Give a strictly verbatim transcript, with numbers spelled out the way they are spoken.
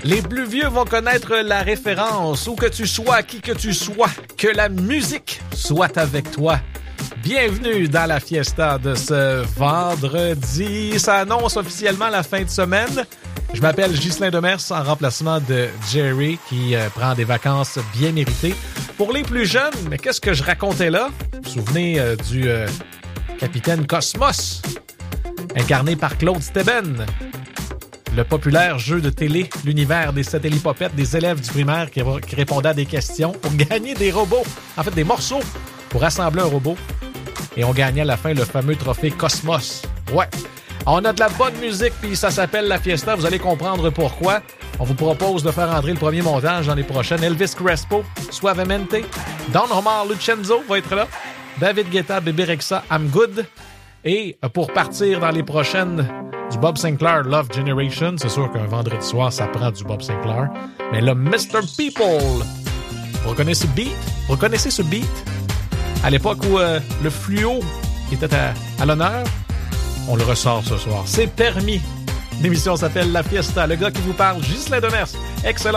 Les plus vieux vont connaître la référence. Où que tu sois, qui que tu sois, que la musique soit avec toi. Bienvenue dans la fiesta de ce vendredi. Ça annonce officiellement la fin de semaine. Je m'appelle Ghislain Demers en remplacement de Jerry qui euh, prend des vacances bien méritées. Pour les plus jeunes, mais qu'est-ce que je racontais là? Vous vous souvenez euh, du euh, capitaine Cosmos, incarné par Claude Steben. Le populaire jeu de télé, l'univers des satellipopettes, des élèves du primaire qui, qui répondaient à des questions pour gagner des robots, en fait des morceaux pour assembler un robot. Et on gagnait à la fin le fameux trophée Cosmos. Ouais, on a de la bonne musique puis ça s'appelle la fiesta, vous allez comprendre pourquoi. On vous propose de faire entrer le premier montage dans les prochaines. Elvis Crespo, Suavemente, Don Omar Lucenzo va être là, David Guetta, Bébé Rexha, I'm Good. Et pour partir dans les prochaines, du Bob Sinclair Love Generation. C'est sûr qu'un vendredi soir, ça prend du Bob Sinclair. Mais le mister People, vous reconnaissez ce beat? Vous reconnaissez ce beat? À l'époque où euh, le fluo était à, à l'honneur, on le ressort ce soir. C'est permis. L'émission s'appelle La Fiesta. Le gars qui vous parle, Ghislain Demers. Excellent.